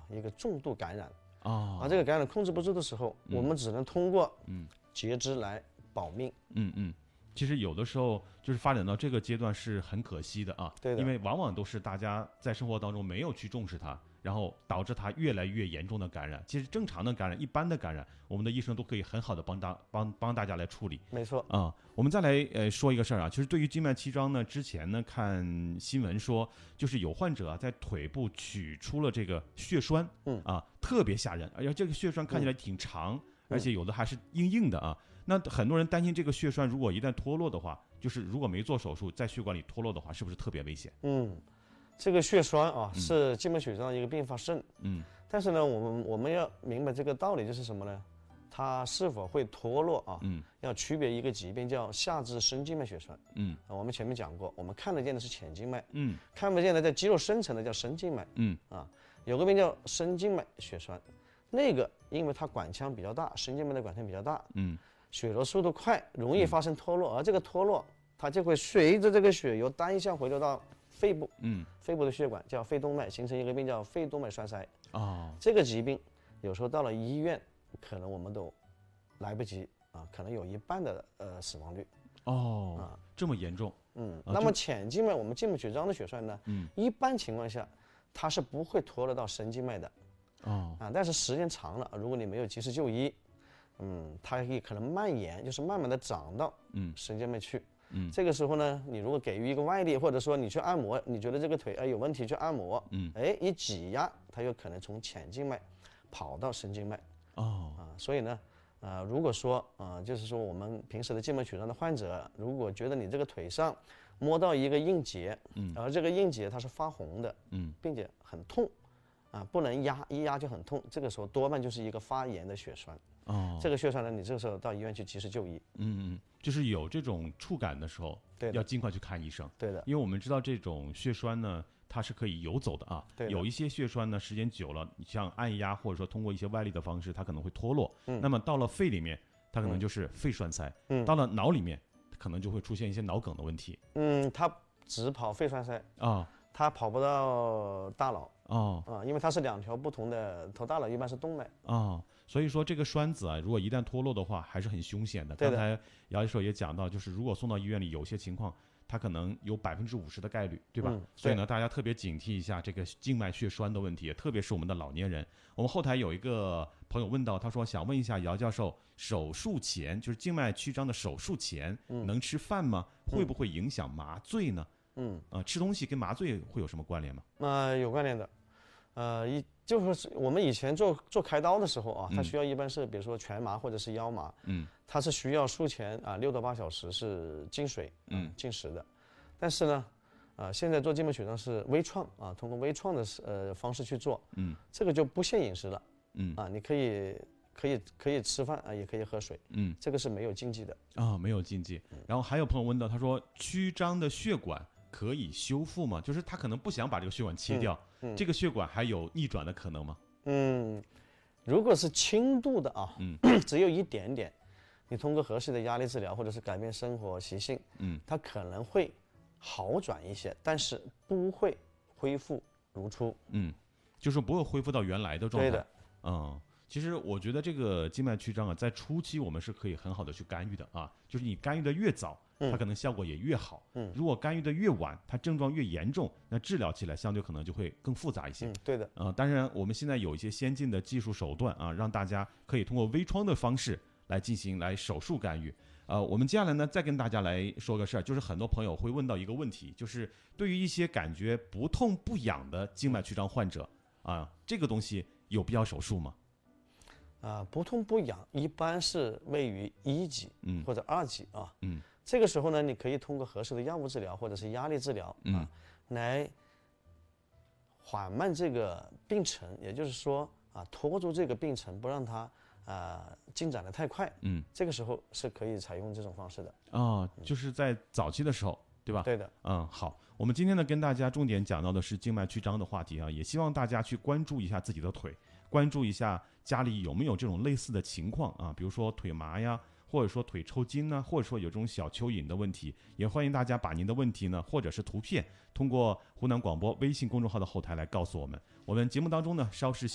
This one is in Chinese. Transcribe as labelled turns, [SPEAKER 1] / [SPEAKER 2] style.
[SPEAKER 1] 一个重度感染
[SPEAKER 2] 这
[SPEAKER 1] 个感染控制不住的时候，我们只能通过截肢来保命。
[SPEAKER 2] 其实有的时候就是发展到这个阶段是很可惜的啊，
[SPEAKER 1] 对的，
[SPEAKER 2] 因为往往都是大家在生活当中没有去重视它，然后导致它越来越严重的感染。其实正常的感染、一般的感染，我们的医生都可以很好的帮大家来处理。
[SPEAKER 1] 没错
[SPEAKER 2] 我们再来说一个事儿啊，其实对于静脉曲张呢，之前呢看新闻说，就是有患者在腿部取出了这个血栓，特别吓人，而且这个血栓看起来挺长。而且有的还是硬硬的啊，那很多人担心这个血栓如果一旦脱落的话，就是如果没做手术，在血管里脱落的话，是不是特别危险？
[SPEAKER 1] 这个血栓是静脉曲张的一个并发症。但是呢，我们要明白这个道理就是什么呢？它是否会脱落要区别一个疾病叫下肢深静脉血栓。我们前面讲过，我们看得见的是浅静脉，看不见的在肌肉深层的叫深静脉。有个病叫深静脉血栓。那个因为它管腔比较大，深静脉的管腔比较大，血流速度快，容易发生脱落，而这个脱落它就会随着这个血由单向回流到肺部，肺部的血管叫肺动脉，形成一个病叫肺动脉栓塞。这个疾病有时候到了医院，可能我们都来不及可能有一半的死亡率。
[SPEAKER 2] 这么严重。
[SPEAKER 1] 那么浅静脉我们静脉曲张的血栓呢，一般情况下它是不会脱落到深静脉的。但是时间长了，如果你没有及时就医，它也可能蔓延，就是慢慢的长到深静脉去。这个时候呢，你如果给予一个外力，或者说你去按摩，你觉得这个腿有问题去按摩，一挤压，它有可能从浅静脉跑到深静脉。所以呢，如果说就是说我们平时的静脉曲张的患者，如果觉得你这个腿上摸到一个硬结，而这个硬结它是发红的，并且很痛。不能压，一压就很痛，这个时候多半就是一个发炎的血栓。这个血栓呢，你这个时候到医院去及时就医。
[SPEAKER 2] 就是有这种触感的时候，要尽快去看医生。
[SPEAKER 1] 对的，
[SPEAKER 2] 因为我们知道这种血栓呢，它是可以游走的啊。有一些血栓呢，时间久了，你像按压或者说通过一些外力的方式，它可能会脱落。那么到了肺里面，它可能就是肺栓塞；到了脑里面，可能就会出现一些脑梗的问题。
[SPEAKER 1] 它只跑肺栓塞它跑不到大脑。因为它是两条不同的头大脑一般是动脉。
[SPEAKER 2] 所以说这个栓子如果一旦脱落的话，还是很凶险的。刚才姚教授也讲到，就是如果送到医院里，有些情况它可能有50%的概率，对吧？所以呢，大家特别警惕一下这个静脉血栓的问题，特别是我们的老年人。我们后台有一个朋友问到，他说想问一下姚教授，手术前就是静脉曲张的手术前，能吃饭吗？会不会影响麻醉呢？吃东西跟麻醉会有什么关联吗？
[SPEAKER 1] 有关联的。就是我们以前做开刀的时候它需要一般是比如说全麻或者是腰麻，它是需要术前6到8小时是进水进食的。但是呢，现在做静脉曲张是微创通过微创的方式去做，这个就不限饮食了，你可以吃饭也可以喝水，这个是没有禁忌的
[SPEAKER 2] 没有禁忌。然后还有朋友问到，他说曲张的血管可以修复吗？就是他可能不想把这个血管切掉，这个血管还有逆转的可能吗？
[SPEAKER 1] 如果是轻度的只有一点点，你通过合适的压力治疗或者是改变生活习性，它可能会好转一些，但是不会恢复如初。
[SPEAKER 2] 就是不会恢复到原来的状态。
[SPEAKER 1] 对的。
[SPEAKER 2] 其实我觉得这个静脉曲张在初期我们是可以很好的去干预的就是你干预的越早，它可能效果也越好。如果干预的越晚，它症状越严重，那治疗起来相对可能就会更复杂一些。
[SPEAKER 1] 对的。
[SPEAKER 2] 当然我们现在有一些先进的技术手段让大家可以通过微创的方式来进行手术干预。我们接下来呢再跟大家来说个事儿，就是很多朋友会问到一个问题，就是对于一些感觉不痛不痒的静脉曲张患者这个东西有必要手术吗？
[SPEAKER 1] 不痛不痒一般是位于1级或者2级这个时候呢，你可以通过合适的药物治疗或者是压力治疗来缓慢这个病程，也就是说拖住这个病程，不让它进展的太快。这个时候是可以采用这种方式的。
[SPEAKER 2] 就是在早期的时候，对吧？
[SPEAKER 1] 对的。
[SPEAKER 2] 好，我们今天呢跟大家重点讲到的是静脉曲张的话题也希望大家去关注一下自己的腿，关注一下家里有没有这种类似的情况比如说腿麻呀，或者说腿抽筋呢，或者说有这种小蚯蚓的问题，也欢迎大家把您的问题呢，或者是图片，通过湖南广播微信公众号的后台来告诉我们。我们节目当中呢，稍事